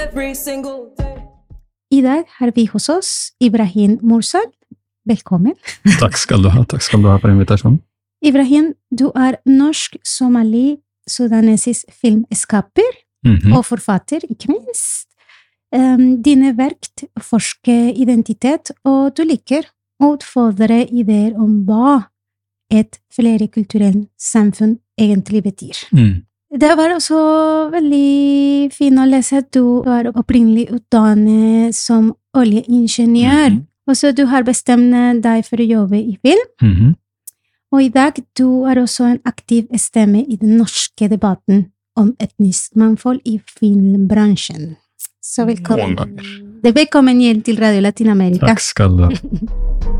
I dag har vi hos oss Ibrahim Mursal. Velkommen. Takk skal du ha for invitasjonen. Ibrahim, du er norsk-somali-sudanesisk filmskaper og forfatter, ikke minst. Dine verk forsker identitet, og du liker å utfordre ideer om hva et flerkulturelt samfunn egentlig betyr. Det var også veldig fint å lese at du er opprinnelig utdannet som oljeingeniør, og så du har bestemt deg for å jobbe i film. Og i dag du er også en aktiv stemme i den norske debatten om etnisk mangfold i filmbransjen. Så velkommen. Velkommen igjen til Radio Latinamerika. Takk skal du ha.